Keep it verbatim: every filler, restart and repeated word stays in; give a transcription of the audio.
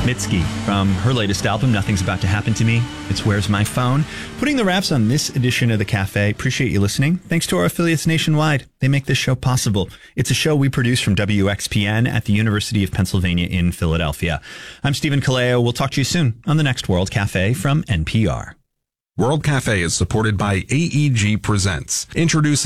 Mitski from her latest album, Nothing's About to Happen to Me. It's Where's My Phone? Putting the wraps on this edition of The Cafe. Appreciate you listening. Thanks to our affiliates nationwide. They make this show possible. It's a show we produce from W X P N at the University of Pennsylvania in Philadelphia. I'm Stephen Kaleo. We'll talk to you soon on the next World Cafe from N P R. World Cafe is supported by A E G Presents. Introducing